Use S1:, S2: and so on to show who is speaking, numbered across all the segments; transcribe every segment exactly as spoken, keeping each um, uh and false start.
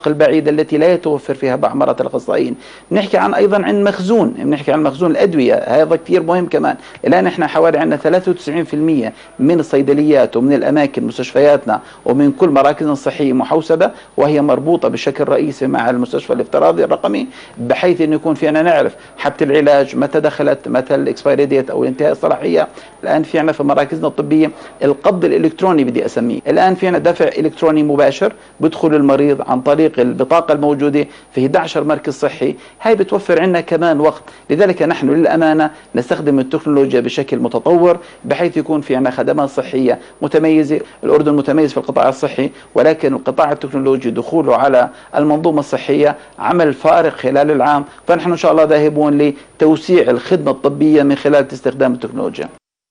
S1: البعيدة التي لا يتوفر فيها بعمرة الأخصائيين. بنحكي عن أيضا عن مخزون، بنحكي عن مخزون الأدوية، هذا كثير مهم كمان. الآن احنا حوالي عندنا ثلاثة وتسعين بالمئة من الصيدليات ومن الأماكن مستشفياتنا ومن كل مراكزنا الصحية محوسبة، وهي مربوطة بشكل رئيسي مع المستشفى الافتراضي الرقمي، بحيث أن يكون في أنا نعرف حبة العلاج متى دخلت، متى الاكسبايري ديت أو انتهاء الصلاحية. الآن في عنا في مراكزنا الطبية القبض الإلكتروني بدي أسميه، الآن في عنا دفع إلكتروني مباشر، بدخل المريض عن طريق البطاقة الموجودة في أحد عشر مركز صحي. هاي بتوفر عنا كمان وقت. لذلك نحن للأمانة نستخدم التكنولوجيا بشكل متطور، بحيث يكون في عنا خدمات صحية متميزة. الأردن متميز في القطاع الصحي، ولكن القطاع التكنولوجي دخوله على المنظومة الصحية عمل فارق خلال العام. فنحن إن شاء الله ذاهبون لتوسيع الخدمة الطبية من خلال استخدام التكنولوجيا.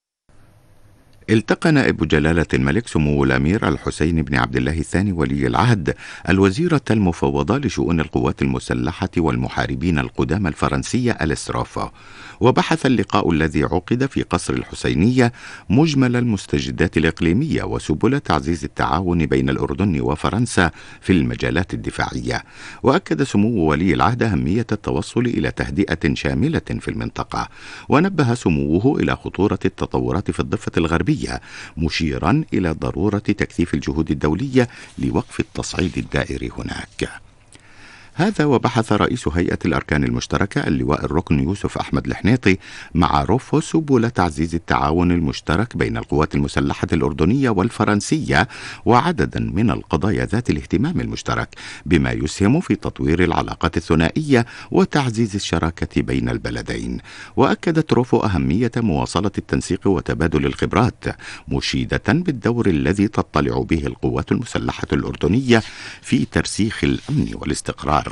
S2: التقى نائب جلالة الملك سمو الأمير الحسين بن عبد الله الثاني ولي العهد الوزيرة المفوضة لشؤون القوات المسلحة والمحاربين القدامى الفرنسية الإسراف. وبحث اللقاء الذي عقد في قصر الحسينية مجمل المستجدات الإقليمية وسبل تعزيز التعاون بين الأردن وفرنسا في المجالات الدفاعية. وأكد سمو ولي العهد أهمية التوصل إلى تهدئة شاملة في المنطقة، ونبه سموه إلى خطورة التطورات في الضفة الغربية، مشيرا إلى ضرورة تكثيف الجهود الدولية لوقف التصعيد الدائري هناك. هذا وبحث رئيس هيئة الأركان المشتركة اللواء الركن يوسف أحمد الحنيطي مع روفو سبل تعزيز التعاون المشترك بين القوات المسلحة الأردنية والفرنسية وعددا من القضايا ذات الاهتمام المشترك، بما يسهم في تطوير العلاقات الثنائية وتعزيز الشراكة بين البلدين. وأكدت روفو أهمية مواصلة التنسيق وتبادل الخبرات، مشيدة بالدور الذي تطلع به القوات المسلحة الأردنية في ترسيخ الأمن والاستقرار.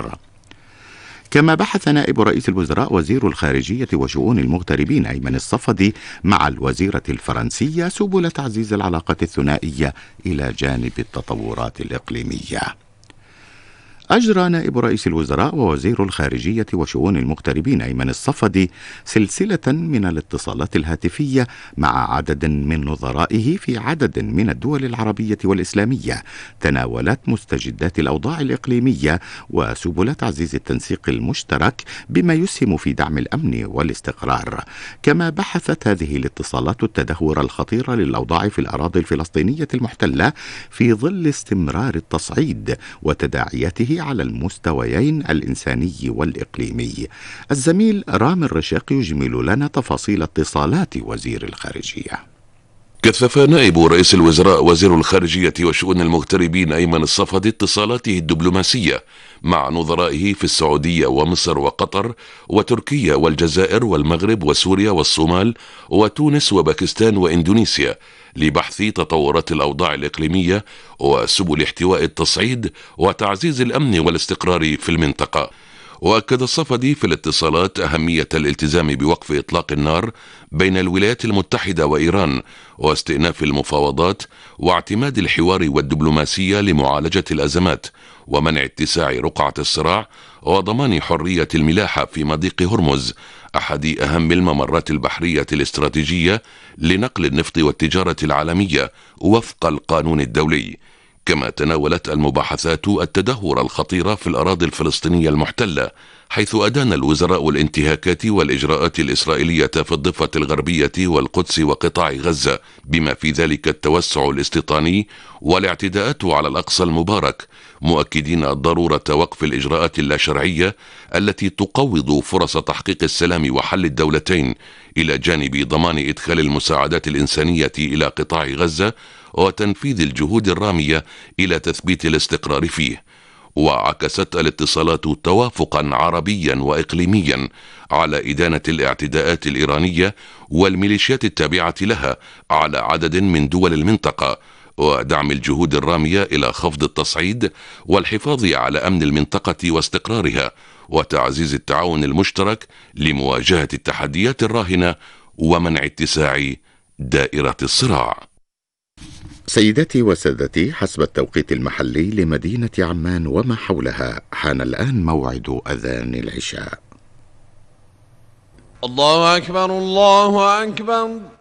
S2: كما بحث نائب رئيس الوزراء وزير الخارجية وشؤون المغتربين أيمن الصفدي مع الوزيرة الفرنسية سبل تعزيز العلاقات الثنائية إلى جانب التطورات الإقليمية. أجرى نائب رئيس الوزراء ووزير الخارجية وشؤون المغتربين أيمن الصفدي سلسلة من الاتصالات الهاتفية مع عدد من نظرائه في عدد من الدول العربية والإسلامية، تناولت مستجدات الأوضاع الإقليمية وسبل تعزيز التنسيق المشترك بما يسهم في دعم الأمن والاستقرار. كما بحثت هذه الاتصالات التدهور الخطير للأوضاع في الأراضي الفلسطينية المحتلة في ظل استمرار التصعيد وتداعياته على المستويين الإنساني والإقليمي. الزميل رامي الرشاق يجمل لنا تفاصيل اتصالات وزير الخارجية.
S3: كثف نائب رئيس الوزراء وزير الخارجية وشؤون المغتربين أيمن الصفدي اتصالاته الدبلوماسية مع نظرائه في السعودية ومصر وقطر وتركيا والجزائر والمغرب وسوريا والصومال وتونس وباكستان وإندونيسيا لبحث تطورات الأوضاع الإقليمية وسبل احتواء التصعيد وتعزيز الأمن والاستقرار في المنطقة. وأكد الصفدي في الاتصالات أهمية الالتزام بوقف إطلاق النار بين الولايات المتحدة وإيران واستئناف المفاوضات واعتماد الحوار والدبلوماسية لمعالجة الأزمات ومنع اتساع رقعة الصراع وضمان حرية الملاحة في مضيق هرمز، أحد أهم الممرات البحرية الاستراتيجية لنقل النفط والتجارة العالمية وفق القانون الدولي. كما تناولت المباحثات التدهور الخطير في الأراضي الفلسطينية المحتلة، حيث أدان الوزراء الانتهاكات والإجراءات الإسرائيلية في الضفة الغربية والقدس وقطاع غزة، بما في ذلك التوسع الاستيطاني والاعتداءات على الأقصى المبارك، مؤكدين ضرورة وقف الإجراءات اللاشرعية التي تقوض فرص تحقيق السلام وحل الدولتين، إلى جانب ضمان إدخال المساعدات الإنسانية إلى قطاع غزة وتنفيذ الجهود الرامية إلى تثبيت الاستقرار فيه. وعكست الاتصالات توافقا عربيا وإقليميا على إدانة الاعتداءات الإيرانية والميليشيات التابعة لها على عدد من دول المنطقة، ودعم الجهود الرامية إلى خفض التصعيد والحفاظ على أمن المنطقة واستقرارها، وتعزيز التعاون المشترك لمواجهة التحديات الراهنة ومنع اتساع دائرة الصراع.
S2: سيداتي وسادتي، حسب التوقيت المحلي لمدينة عمان وما حولها، حان الآن موعد أذان العشاء.
S4: الله أكبر الله أكبر.